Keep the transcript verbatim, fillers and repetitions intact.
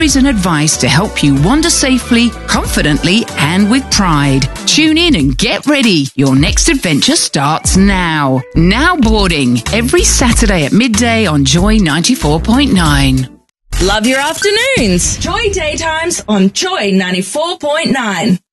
and advice to help you wander safely, confidently, and with pride. Tune in and get ready. Your next adventure starts now. Now boarding every Saturday at midday on Joy ninety-four point nine. Love your afternoons. Joy Daytimes on Joy ninety-four point nine.